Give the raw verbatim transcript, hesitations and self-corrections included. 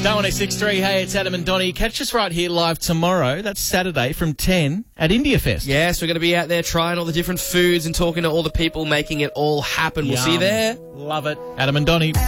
one oh six three, hey, it's Adam and Donnie. Catch us right here live tomorrow. That's Saturday from ten at India Fest. Yes, we're going to be out there trying all the different foods and talking to all the people making it all happen. We'll Yum. see you there. Love it. Adam and Donnie.